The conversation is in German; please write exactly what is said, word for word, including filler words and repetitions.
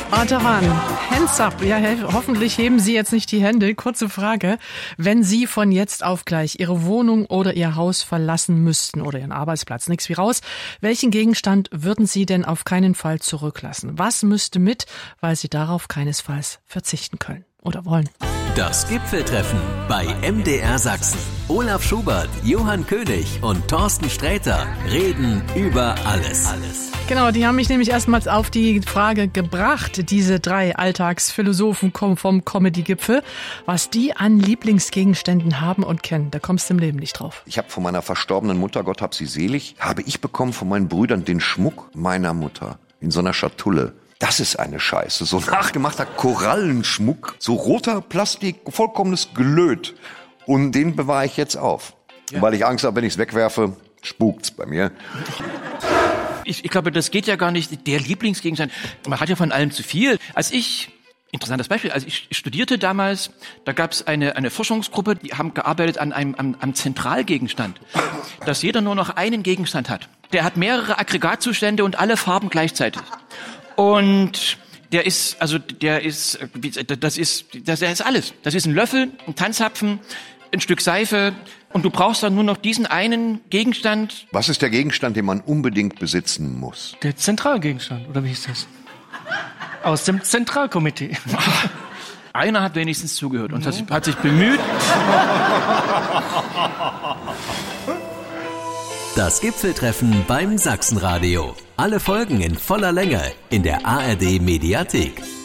Artaran, hands up. Ja, hoffentlich heben Sie jetzt nicht die Hände. Kurze Frage. Wenn Sie von jetzt auf gleich Ihre Wohnung oder Ihr Haus verlassen müssten oder Ihren Arbeitsplatz, nix wie raus, welchen Gegenstand würden Sie denn auf keinen Fall zurücklassen? Was müsste mit, weil Sie darauf keinesfalls verzichten können oder wollen? Das Gipfeltreffen bei M D R Sachsen. Olaf Schubert, Johann König und Thorsten Sträter reden über alles. alles. Genau, die haben mich nämlich erstmals auf die Frage gebracht, diese drei Alltagsphilosophen vom Comedy-Gipfel, was die an Lieblingsgegenständen haben und kennen. Da kommst du im Leben nicht drauf. Ich habe von meiner verstorbenen Mutter, Gott hab sie selig, habe ich bekommen von meinen Brüdern den Schmuck meiner Mutter in so einer Schatulle. Das ist eine Scheiße. So nachgemachter Korallenschmuck, so roter Plastik, vollkommenes Gelöt. Und den bewahre ich jetzt auf. Ja. Weil ich Angst habe, wenn ich es wegwerfe, spukt's bei mir. Ich, ich glaube, das geht ja gar nicht. Der Lieblingsgegenstand, man hat ja von allem zu viel. Als ich, interessantes Beispiel, als ich studierte damals, da gab es eine, eine Forschungsgruppe, die haben gearbeitet an einem am, am Zentralgegenstand. Dass jeder nur noch einen Gegenstand hat. Der hat mehrere Aggregatzustände und alle Farben gleichzeitig. Und der ist, also der ist, das ist, das ist alles. Das ist ein Löffel, ein Tanzapfen, ein Stück Seife und du brauchst dann nur noch diesen einen Gegenstand. Was ist der Gegenstand, den man unbedingt besitzen muss? Der Zentralgegenstand, oder wie ist das? Aus dem Zentralkomitee. Einer hat wenigstens zugehört und hat, hat sich bemüht. Das Gipfeltreffen beim Sachsenradio. Alle Folgen in voller Länge in der A R D Mediathek.